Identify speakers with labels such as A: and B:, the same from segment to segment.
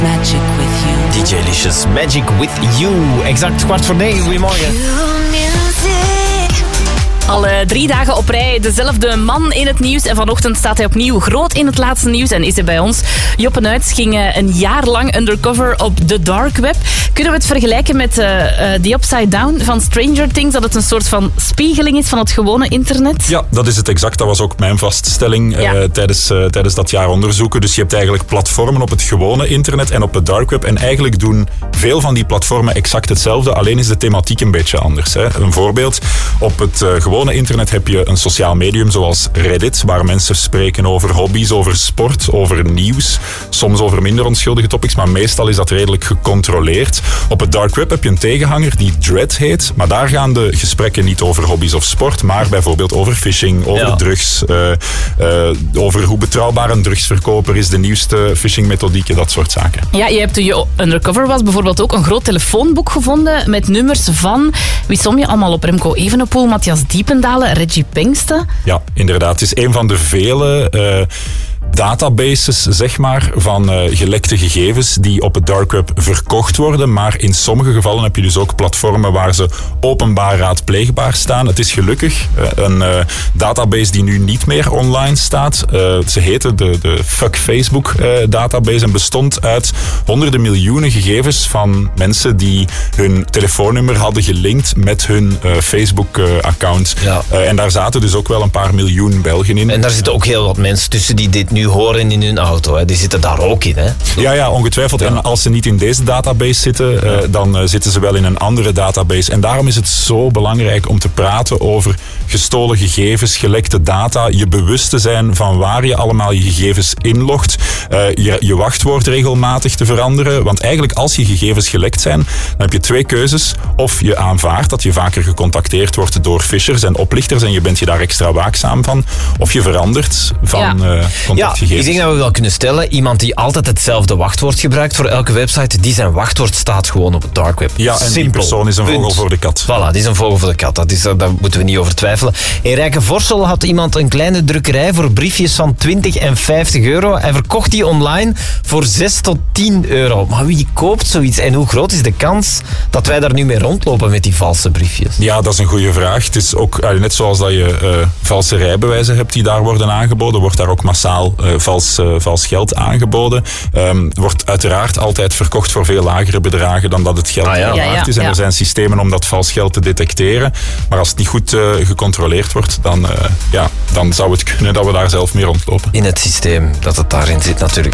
A: Magic with you.
B: DJ Licious, Magic with you. Exact 9:15. Goedemorgen.
C: Al 3 dagen op rij dezelfde man in het nieuws. En vanochtend staat hij opnieuw groot in het laatste nieuws. En is hij bij ons. Joppe Nuits ging een jaar lang undercover op de dark web. Kunnen we het vergelijken met The Upside Down van Stranger Things? Dat het een soort van spiegeling is van het gewone internet?
D: Ja, dat is het exact. Dat was ook mijn vaststelling tijdens dat jaar onderzoeken. Dus je hebt eigenlijk platformen op het gewone internet en op het dark web. En eigenlijk doen veel van die platformen exact hetzelfde. Alleen is de thematiek een beetje anders. Hè. Een voorbeeld. Op het gewone internet heb je een sociaal medium zoals Reddit, waar mensen spreken over hobby's, over sport, over nieuws. Soms over minder onschuldige topics, maar meestal is dat redelijk gecontroleerd. Op het dark web heb je een tegenhanger die Dread heet, maar daar gaan de gesprekken niet over hobby's of sport, maar bijvoorbeeld over phishing, over drugs, over hoe betrouwbaar een drugsverkoper is, de nieuwste phishingmethodieken, dat soort zaken.
C: Ja, je hebt toen je undercover was bijvoorbeeld ook een groot telefoonboek gevonden met nummers van, wie som je allemaal op? Remco Evenepoel, Matthias Diependalen, Reggie Pinksten.
D: Ja, inderdaad. Het is een van de vele databases, zeg maar, van gelekte gegevens die op het dark web verkocht worden. Maar in sommige gevallen heb je dus ook platformen waar ze openbaar raadpleegbaar staan. Het is gelukkig een database die nu niet meer online staat. Ze heette de Fuck Facebook database en bestond uit honderden miljoenen gegevens van mensen die hun telefoonnummer hadden gelinkt met hun Facebook-account. Ja. En daar zaten dus ook wel een paar miljoen Belgen in.
B: En daar zitten ook heel wat mensen tussen die dit nu horen in hun auto. Hè. Die zitten daar ook in. Hè?
D: Ja, ongetwijfeld. Ja. En als ze niet in deze database zitten, dan zitten ze wel in een andere database. En daarom is het zo belangrijk om te praten over gestolen gegevens, gelekte data, je bewust te zijn van waar je allemaal je gegevens inlogt, je wachtwoord regelmatig te veranderen. Want eigenlijk als je gegevens gelekt zijn, dan heb je 2 keuzes. Of je aanvaardt dat je vaker gecontacteerd wordt door phishers en oplichters en je bent je daar extra waakzaam van. Of je verandert van contactgegevens.
B: Ik denk dat we wel kunnen stellen, iemand die altijd hetzelfde wachtwoord gebruikt voor elke website, die zijn wachtwoord staat gewoon op het dark web.
D: Ja, en die persoon is een vogel voor de kat.
B: Voilà, die is een vogel voor de kat. Daar moeten we niet over twijfelen. In Rijkenvorsel had iemand een kleine drukkerij voor briefjes van 20 en 50 euro. Hij verkocht die online voor 6 tot 10 euro. Maar wie koopt zoiets? En hoe groot is de kans dat wij daar nu mee rondlopen met die valse briefjes?
D: Ja, dat is een goede vraag. Het is ook, net zoals dat je valse rijbewijzen hebt die daar worden aangeboden, wordt daar ook massaal vals geld aangeboden. Wordt uiteraard altijd verkocht voor veel lagere bedragen dan dat het geld waard is. En er zijn systemen om dat vals geld te detecteren. Maar als het niet goed gecontroleerd wordt, dan zou het kunnen dat we daar zelf mee rondlopen.
B: In het systeem, dat het daarin zit natuurlijk.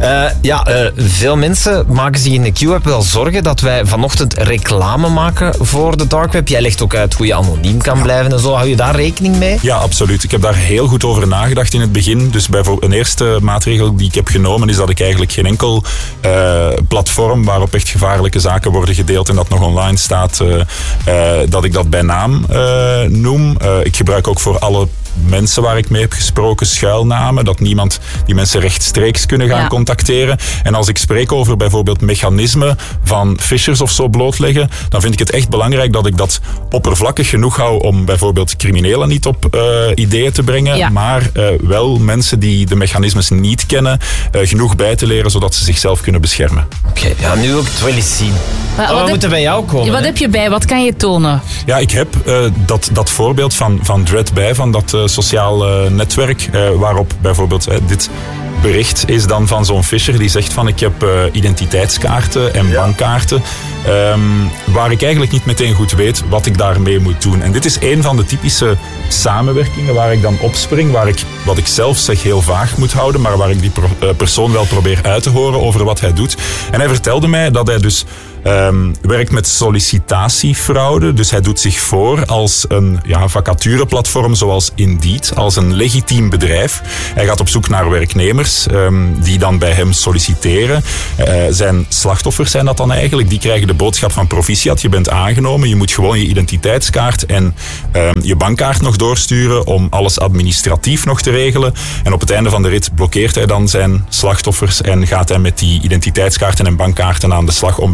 B: Veel mensen maken zich in de Q-app wel zorgen dat wij vanochtend reclame maken voor de dark web. Jij legt ook uit hoe je anoniem kan blijven en zo. Hou je daar rekening mee?
D: Ja, absoluut. Ik heb daar heel goed over nagedacht in het begin. Dus bijvoorbeeld een eerste maatregel die ik heb genomen is dat ik eigenlijk geen enkel platform waarop echt gevaarlijke zaken worden gedeeld en dat nog online staat, dat ik dat bij naam noem. Ik gebruik ook voor alle mensen waar ik mee heb gesproken schuilnamen, dat niemand die mensen rechtstreeks kunnen gaan contacteren. En als ik spreek over bijvoorbeeld mechanismen van phishers of zo blootleggen, dan vind ik het echt belangrijk dat ik dat oppervlakkig genoeg hou om bijvoorbeeld criminelen niet op ideeën te brengen, maar wel mensen die de mechanismes niet kennen genoeg bij te leren, zodat ze zichzelf kunnen beschermen.
B: Oké, nu ook het wel eens zien. Maar we moeten bij jou komen.
C: Wat heb je bij? Wat kan je tonen?
D: Ja, ik heb dat voorbeeld van Dread bij, van dat sociaal netwerk, waarop bijvoorbeeld dit bericht is dan van zo'n fisher die zegt van ik heb identiteitskaarten en bankkaarten waar ik eigenlijk niet meteen goed weet wat ik daarmee moet doen. En dit is een van de typische samenwerkingen waar ik dan opspring, waar ik wat ik zelf zeg heel vaag moet houden, maar waar ik die persoon wel probeer uit te horen over wat hij doet. En hij vertelde mij dat hij dus werkt met sollicitatiefraude. Dus hij doet zich voor als een vacatureplatform zoals Indeed, als een legitiem bedrijf. Hij gaat op zoek naar werknemers die dan bij hem solliciteren. Zijn slachtoffers zijn dat dan eigenlijk. Die krijgen de boodschap van proficiat. Je bent aangenomen. Je moet gewoon je identiteitskaart en je bankkaart nog doorsturen om alles administratief nog te regelen. En op het einde van de rit blokkeert hij dan zijn slachtoffers en gaat hij met die identiteitskaarten en bankkaarten aan de slag om bijvoorbeeld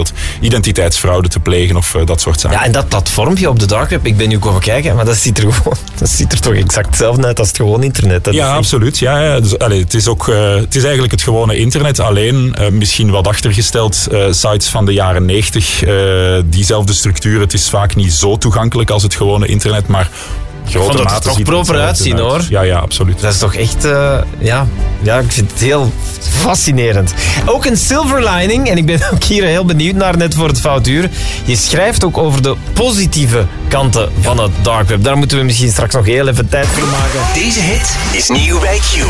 D: bijvoorbeeld identiteitsfraude te plegen of dat soort zaken.
B: Ja, en dat platformpje op de dark web, ik ben nu komen kijken, maar dat ziet er toch exact hetzelfde uit als het gewoon internet. Dat
D: ja, absoluut. Ja. Dus, het is eigenlijk het gewone internet, alleen misschien wat achtergesteld sites van de jaren 90, diezelfde structuur. Het is vaak niet zo toegankelijk als het gewone internet, maar grote mate
B: er toch proper uitzien, hoor.
D: Ja, absoluut.
B: Dat is toch echt, ik vind het heel fascinerend. Ook een silver lining, en ik ben ook hier heel benieuwd naar, net voor het foutuur. Je schrijft ook over de positieve kanten van het dark web. Daar moeten we misschien straks nog heel even tijd voor maken.
A: Deze hit is nieuw bij Q.